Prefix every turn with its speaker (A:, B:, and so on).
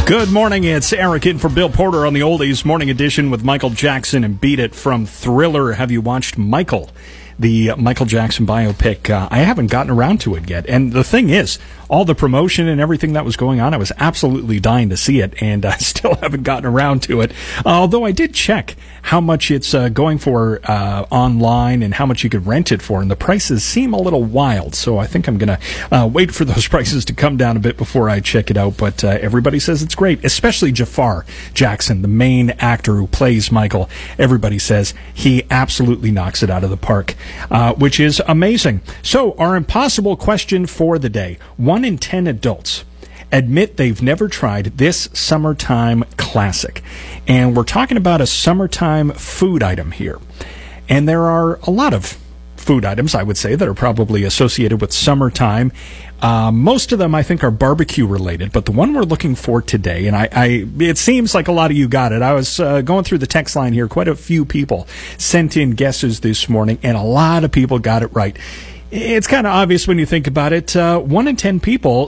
A: Good morning, it's Eric in for Bill Porter on the Oldies Morning Edition with Michael Jackson and Beat It from Thriller. Have you watched Michael, the Michael Jackson biopic? I haven't gotten around to it yet. And the thing is, all the promotion and everything that was going on, I was absolutely dying to see it, and I still haven't gotten around to it. Although I did check how much it's going for online and how much you could rent it for, and the prices seem a little wild, so I think I'm going to wait for those prices to come down a bit before I check it out. But everybody says it's great, especially Jafar Jackson, the main actor who plays Michael. Everybody says he absolutely knocks it out of the park, which is amazing. So our impossible question for the day: 1 in 10 adults admit they've never tried this summertime classic. And we're talking about a summertime food item here. And there are a lot of food items, I would say, that are probably associated with summertime. Most of them, I think, are barbecue related, but the one we're looking for today, and it seems like a lot of you got it. I was going through the text line here. Quite a few people sent in guesses this morning, and a lot of people got it right. It's kind of obvious when you think about it. 1 in 10 people